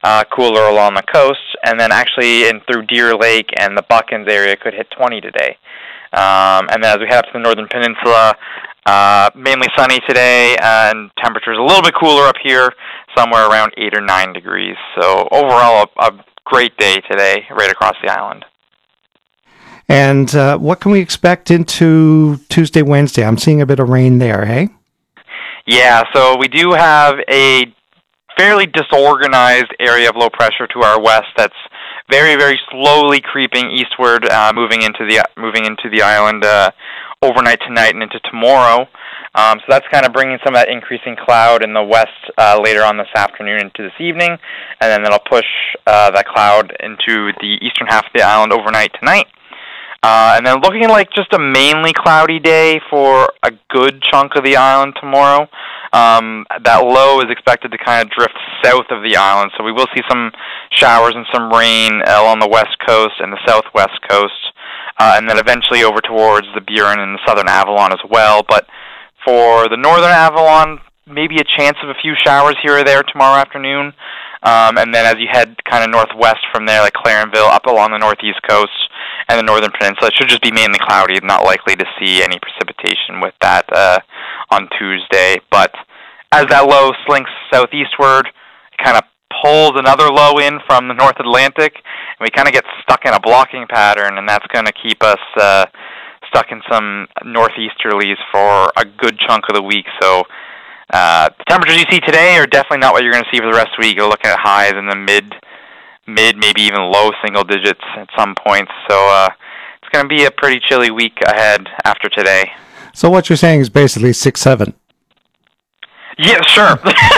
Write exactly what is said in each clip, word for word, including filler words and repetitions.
uh, cooler along the coast, and then actually in through Deer Lake and the Buckens area could hit twenty today. Um, and then as we head up to the northern peninsula, uh, mainly sunny today, and temperatures a little bit cooler up here, somewhere around eight or nine degrees. So overall, a, a great day today right across the island. And uh, what can we expect into Tuesday, Wednesday? I'm seeing a bit of rain there, hey? Yeah, so we do have a fairly disorganized area of low pressure to our west that's very, very slowly creeping eastward, uh, moving into the moving into the island uh, overnight tonight and into tomorrow. Um, so that's kind of bringing some of that increasing cloud in the west uh, later on this afternoon into this evening, and then that'll push uh, that cloud into the eastern half of the island overnight tonight. Uh, and then looking like just a mainly cloudy day for a good chunk of the island tomorrow. Um, that low is expected to kind of drift south of the island, so we will see some showers and some rain along the west coast and the southwest coast, uh, and then eventually over towards the Burin and the southern Avalon as well. But for the northern Avalon, maybe a chance of a few showers here or there tomorrow afternoon. Um, and then as you head kind of northwest from there, like Clarenville, up along the northeast coast and the northern peninsula, it should just be mainly cloudy, not likely to see any precipitation with that uh, on Tuesday. But as that low slinks southeastward, it kind of pulls another low in from the North Atlantic, and we kind of get stuck in a blocking pattern, and that's going to keep us uh, stuck in some northeasterlies for a good chunk of the week. So Uh, the temperatures you see today are definitely not what you're going to see for the rest of the week. You're looking at highs in the mid, mid, maybe even low single digits at some points. So uh, it's going to be a pretty chilly week ahead after today. So what you're saying is basically six seven. Yeah, sure.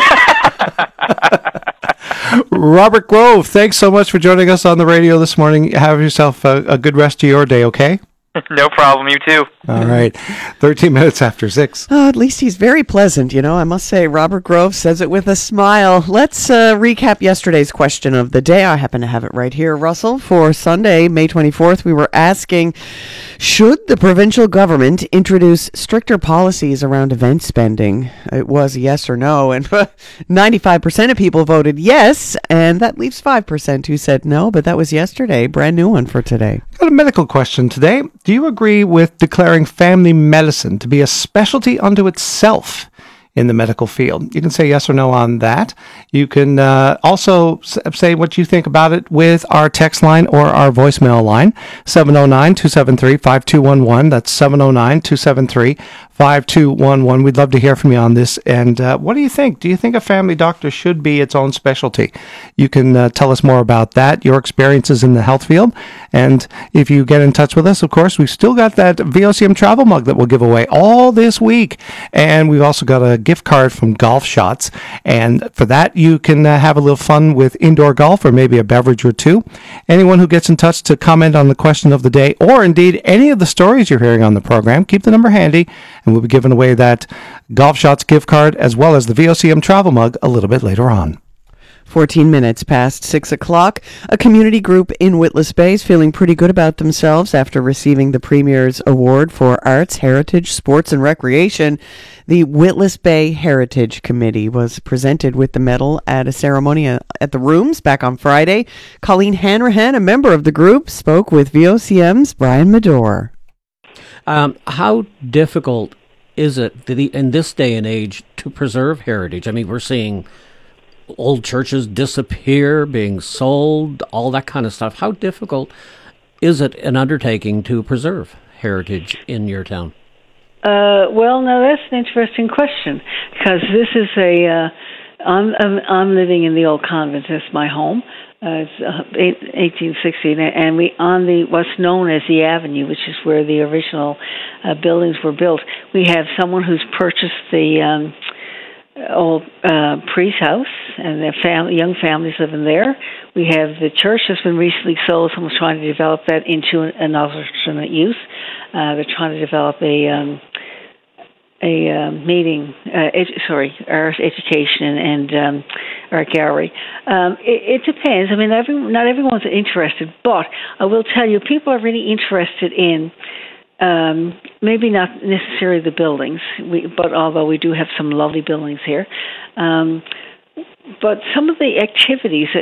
Robert Grove, thanks so much for joining us on the radio this morning. Have yourself a, a good rest of your day, okay? No problem, you too. All right, thirteen minutes after six. Oh, at least he's very pleasant, you know. I must say, Robert Grove says it with a smile. Let's uh, recap yesterday's question of the day. I happen to have it right here, Russell. For Sunday, May twenty-fourth, we were asking, should the provincial government introduce stricter policies around event spending? It was a yes or no, and ninety-five percent of people voted yes, and that leaves five percent who said no, but that was yesterday. Brand new one for today. Got a medical question today. Do you agree with declaring family medicine to be a specialty unto itself in the medical field? You can say yes or no on that. You can uh, also say what you think about it with our text line or our voicemail line, seven oh nine, two seven three, five two one one. That's seven oh nine, two seven three, five two one one. We'd love to hear from you on this. And uh, what do you think? Do you think a family doctor should be its own specialty? You can uh, tell us more about that, your experiences in the health field. And if you get in touch with us, of course, we've still got that V O C M travel mug that we'll give away all this week. And we've also got a gift card from Golf Shots. And for that, you can uh, have a little fun with indoor golf or maybe a beverage or two. Anyone who gets in touch to comment on the question of the day, or indeed any of the stories you're hearing on the program, keep the number handy, and we'll be giving away that Golf Shots gift card as well as the V O C M travel mug a little bit later on. fourteen minutes past six o'clock. A community group in Witless Bay is feeling pretty good about themselves after receiving the Premier's Award for Arts, Heritage, Sports and Recreation. The Witless Bay Heritage Committee was presented with the medal at a ceremony at the Rooms back on Friday. Colleen Hanrahan, a member of the group, spoke with V O C M's Brian Medore. Um, how difficult is it in this day and age to preserve heritage? I mean, we're seeing old churches disappear, being sold, all that kind of stuff. How difficult is it an undertaking to preserve heritage in your town? Uh, well, no, that's an interesting question, because this is a, uh, I'm, I'm, I'm living in the old convent. That's my home. Uh, it's uh, eighteen sixty, and we on the what's known as the Avenue, which is where the original uh, buildings were built. We have someone who's purchased the um, old uh, priest's house, and their family, young families live in there. We have the church that's been recently sold. Someone's trying to develop that into an alternate use. Uh, they're trying to develop a um, a uh, meeting, uh, edu- sorry, art education and um, art gallery. Um, it, it depends. I mean, every, not everyone's interested, but I will tell you, people are really interested in um, maybe not necessarily the buildings, we, but although we do have some lovely buildings here, um, but some of the activities